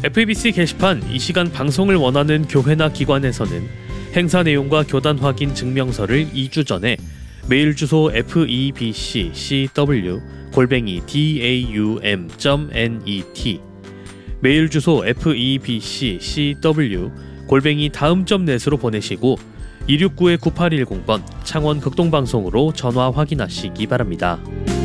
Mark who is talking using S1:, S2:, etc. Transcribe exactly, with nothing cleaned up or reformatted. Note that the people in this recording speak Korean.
S1: 에프이비씨 게시판 이 시간 방송을 원하는 교회나 기관에서는 행사 내용과 교단 확인 증명서를 이 주 전에 메일 주소 에프이비씨씨더블유 골뱅이 다움 점 넷 메일 주소 에프이비씨씨더블유 골뱅이 다음 점 넷으로 보내시고 이육구 구팔일공 번 창원 극동방송으로 전화 확인하시기 바랍니다.